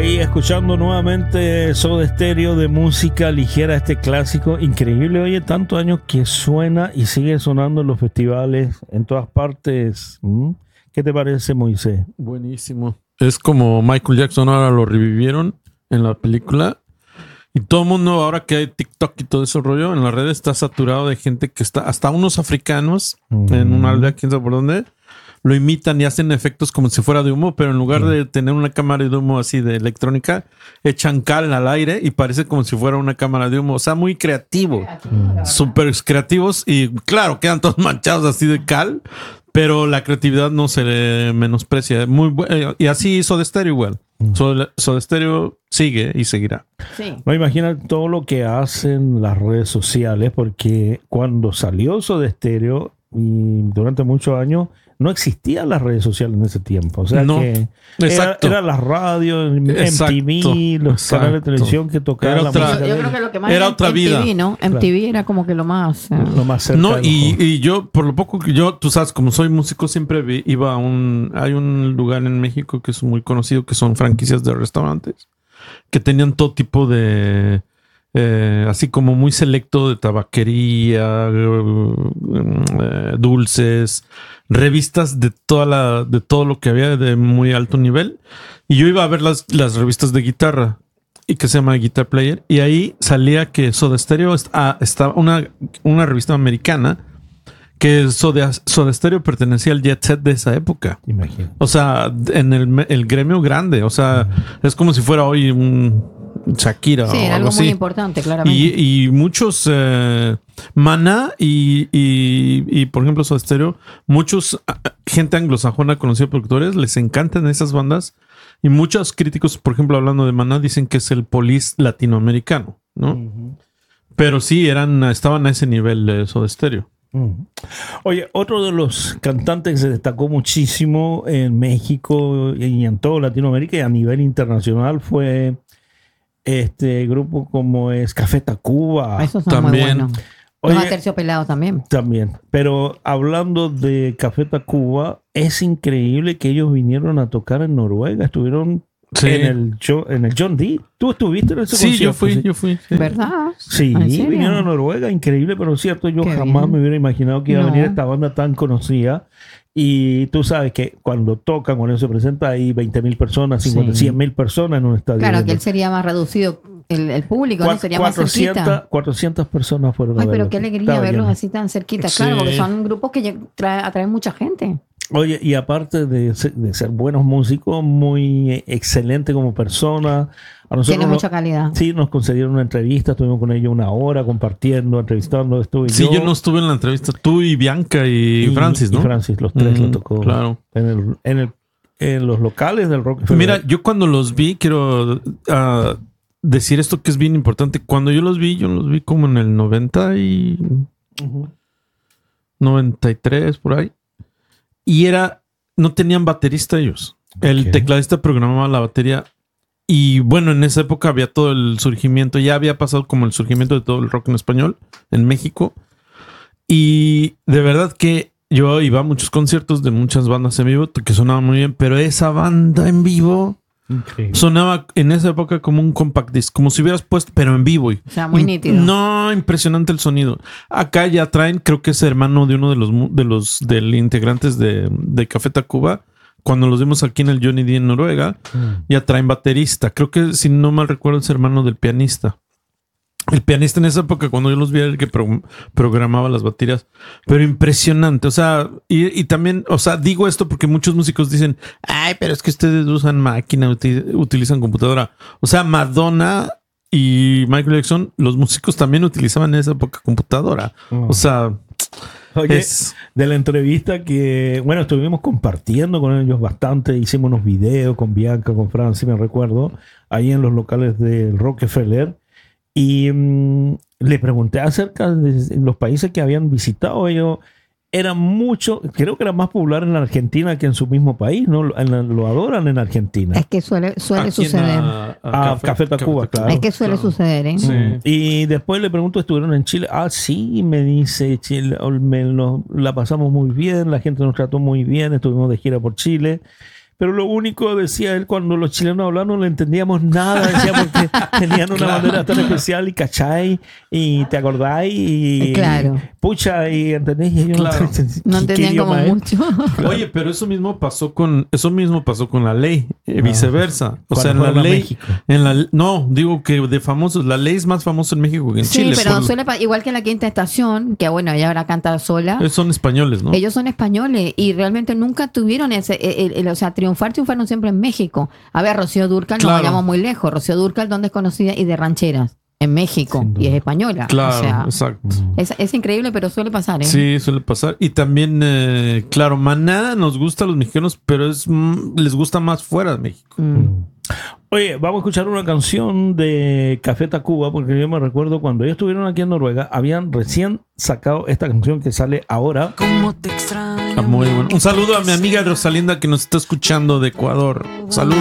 Ahí escuchando nuevamente Soda Stereo de música ligera, este clásico increíble. Oye, tantos años que suena y sigue sonando en los festivales, en todas partes. ¿Qué te parece, Moisés? Buenísimo. Es como Michael Jackson, ahora lo revivieron en la película. Y todo el mundo, ahora que hay TikTok y todo ese rollo, en las redes está saturado de gente que está, hasta unos africanos en una aldea, quién sabe por dónde, lo imitan y hacen efectos como si fuera de humo, pero en lugar de tener una cámara de humo así de electrónica, echan cal al aire y parece como si fuera una cámara de humo. O sea, muy creativo. Súper creativos y claro, quedan todos manchados así de cal, pero la creatividad no se le menosprecia. Muy y así hizo Soda Stereo igual. Soda Stereo sigue y seguirá. Sí. No, imagina todo lo que hacen las redes sociales, porque cuando salió Soda Stereo y durante muchos años no existían las redes sociales en ese tiempo. O sea que era la radio, MTV, los canales de televisión que tocaban la música. Yo creo que lo que más era otra vida. MTV, ¿no? MTV era como que lo más cerca. No, y yo, por lo poco que yo, tú sabes, como soy músico, siempre iba a hay un lugar en México que es muy conocido, que son franquicias de restaurantes, que tenían todo tipo de... así como muy selecto de tabaquería, dulces, revistas de todo lo que había de muy alto nivel. Y yo iba a ver las revistas de guitarra, y que se llama Guitar Player, y ahí salía que Soda Stereo estaba una revista americana, que Soda Stereo pertenecía al jet set de esa época. Imagínate. O sea, en el gremio grande. O sea, es como si fuera hoy un Shakira sí, o algo algo así. Muy importante, claramente. Y muchos Maná y por ejemplo Soda Stereo, muchos gente anglosajona conocida productores, les encantan esas bandas, y muchos críticos, por ejemplo, hablando de Maná, dicen que es el Police latinoamericano, ¿no? Pero sí, estaban a ese nivel de Soda Stereo. Oye, otro de los cantantes que se destacó muchísimo en México y en toda Latinoamérica y a nivel internacional fue grupo como es Café Tacuba. Esos son también. muy buenos. Los Aterciopelados también. También. Pero hablando de Café Tacuba, es increíble que ellos vinieron a tocar en Noruega. Estuvieron en el John D. ¿Tú estuviste en ese concierto? Sí, yo fui. Sí. ¿Verdad? Sí, vinieron a Noruega. Increíble, pero cierto, yo jamás me hubiera imaginado que iba a venir esta banda tan conocida. Y tú sabes que cuando tocan, cuando se presenta, hay 20,000 personas, 100,000 personas en un estadio. Claro, que él sería más reducido, el público, ¿no? Sería 400, más cerquita. 400 personas fueron a verlo. Pero qué alegría verlos así tan cerquita, claro, porque son grupos que atraen mucha gente. Oye, y aparte de ser buenos músicos, muy excelente como persona. Tiene mucha calidad. Sí, nos concedieron una entrevista, estuvimos con ellos una hora compartiendo, entrevistando. Yo no estuve en la entrevista. Tú y Bianca y Francis, ¿no? Y Francis, los tres lo tocó. Claro. En los locales del Rock. Mira, yo cuando los vi, quiero decir esto que es bien importante. Cuando yo los vi como en el 93, por ahí. Y no tenían baterista ellos. El tecladista programaba la batería. Y bueno, en esa época había todo el surgimiento. Ya había pasado como el surgimiento de todo el rock en español en México. Y de verdad que yo iba a muchos conciertos de muchas bandas en vivo que sonaban muy bien. Pero esa banda en vivo sonaba en esa época como un compact disc. Como si hubieras puesto, pero en vivo. O sea, muy nítido. No, impresionante el sonido. Acá ya traen, creo que es hermano de uno de los integrantes de Café Tacuba. Cuando los vimos aquí en el Johnny D en Noruega, ya traen baterista. Creo que, si no mal recuerdo, es hermano del pianista. El pianista en esa época, cuando yo los vi, era el que programaba las baterías. Pero impresionante. O sea, y también, o sea, digo esto porque muchos músicos dicen, ay, pero es que ustedes usan máquina, utilizan computadora. O sea, Madonna y Michael Jackson, los músicos también utilizaban en esa época computadora. O sea... Oye, de la entrevista que, bueno, estuvimos compartiendo con ellos bastante, hicimos unos videos con Bianca, con Francis, me recuerdo, ahí en los locales del Rockefeller, y le pregunté acerca de los países que habían visitado. Ellos era mucho, creo que era más popular en la Argentina que en su mismo país, ¿no? Lo adoran en Argentina. Es que suele suceder. Café Tacuba, claro. Es que suele suceder, ¿eh? Sí. Y después le pregunto, ¿estuvieron en Chile? Ah, sí, me dice, Chile, la pasamos muy bien, la gente nos trató muy bien, estuvimos de gira por Chile. pero lo único, decía él, cuando los chilenos hablaban no le entendíamos nada, decía, porque tenían una manera tan especial y cachai, y te acordáis, y pucha, y entendéis, y ellos no entendían como mucho. Oye, pero eso mismo pasó con la ley, viceversa. O sea, en la ley, no, digo que de famosos, la ley es más famosa en México que en Chile. Sí, pero suele igual que en La Quinta Estación, que bueno, ella ahora canta sola. Ellos son españoles, ¿no? Ellos son españoles y realmente nunca tuvieron o sea, triunfaron siempre en México. A ver, Rocío Dúrcal, no vayamos muy lejos. Rocío Dúrcal, ¿dónde es conocida? Y de rancheras. En México. Y es española. Claro, o sea, exacto. Es increíble, pero suele pasar, ¿eh? Sí, suele pasar. Y también, claro, Maná nos gusta a los mexicanos, pero les gusta más fuera de México. Oye, vamos a escuchar una canción de Café Tacuba, porque yo me recuerdo cuando ellos estuvieron aquí en Noruega, habían recién sacado esta canción que sale ahora. ¿Cómo te extraño? Muy bueno. Un saludo a mi amiga Rosalinda que nos está escuchando de Ecuador. Saludos.